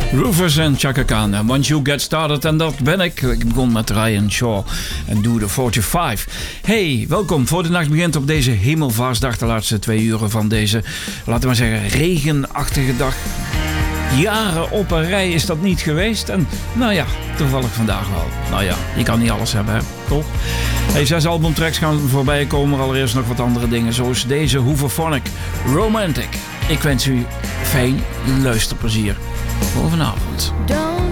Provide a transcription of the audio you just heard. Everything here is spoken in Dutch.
Rufus en Chaka Khan. En Once You Get Started, en dat ben ik. Ik begon met Ryan Shaw en Do The 45. Hey, welkom. Voor de nacht begint op deze hemelvaartsdag, de laatste 2 uren van deze, laten we maar zeggen, regenachtige dag. Jaren op een rij is dat niet geweest. En nou ja, toevallig vandaag wel. Nou ja, je kan niet alles hebben, hè? Toch? Hey, 6 albumtracks gaan voorbij komen. Allereerst nog wat andere dingen, zoals deze Hooverphonic Romantic. Ik wens u fijn luisterplezier voor vanavond.